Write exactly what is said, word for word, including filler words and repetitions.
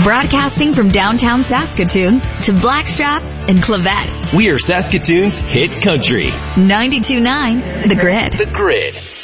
Broadcasting from downtown Saskatoon to Blackstrap and Clavette. We are Saskatoon's hit country. ninety-two point nine The Grid. The Grid.